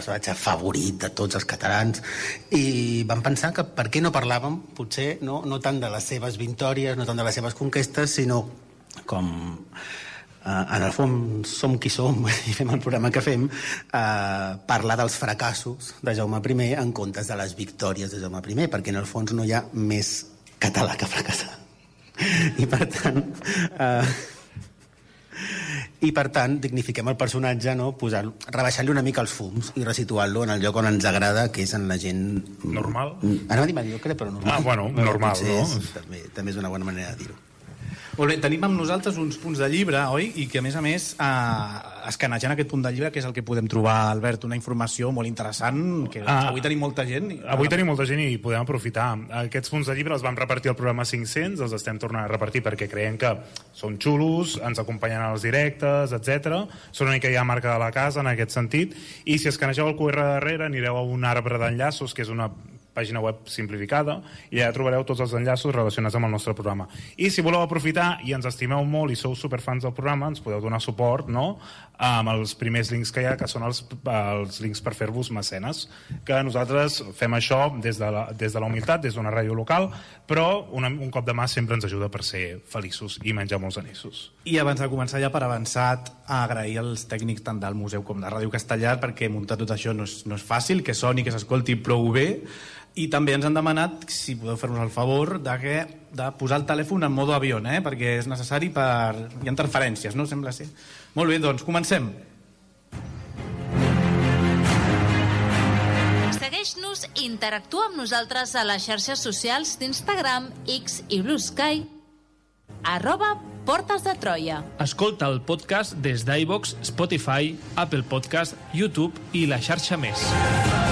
personatge favorit de tots els catalans, i vam pensar que per què no parlàvem, potser, no tant de les seves victòries, no tant de les seves conquestes, sinó com en el fons som qui som i fem el programa que fem, parlar dels fracassos de Jaume I en comptes de les victòries de Jaume I, perquè en el fons no hi ha més català que fracassar. I per tant dignifiquem el personatge, no? Rebaixant-li una mica els fums i resituant-lo en el lloc on ens agrada, que és en la gent normal. Anava a dir mediocre, però normal. Bueno, normal, no? També és una bona manera de dir-ho. Molt bé, tenim amb nosaltres uns punts de llibre, oi? I que, a més, escanejant aquest punt de llibre, que és el que podem trobar, Albert, una informació molt interessant, que avui tenim molta gent. Avui tenim molta gent i podem aprofitar. Aquests punts de llibre els vam repartir al programa 500, els estem tornant a repartir perquè creiem que són xulos, ens acompanyen als directes, etc. Són una mica ja marca de la casa en aquest sentit. I si escanegeu el QR darrere, anireu a un arbre d'enllaços, que és una pàgina web simplificada, i allà trobareu tots els enllaços relacionats amb el nostre programa. I si voleu aprofitar i ens estimeu molt i sou superfans del programa, ens podeu donar suport, no?, amb els primers links que hi ha, que són els links per fer-vos mecenes, que nosaltres fem això des de la humilitat, des d'una ràdio local, però un cop de mà sempre ens ajuda per ser feliços i menjar molts anissos. I abans de començar, ja per avançat, agrair als tècnics tant del Museu com de Ràdio Castellar, perquè muntar tot això no és fàcil, que soni, que s'escolti prou bé. I també ens han demanat si podeu fer-nos el favor de posar el telèfon en modo avió, perquè és necessari hi ha interferències, no? Sembla ser. Molt bé, doncs comencem. Segueix-nos i interactua amb nosaltres a les xarxes socials d'Instagram, X i Blue Sky @Portes de Troia. Escolta el podcast des d'iVoox, Spotify, Apple Podcast, YouTube i la xarxa més.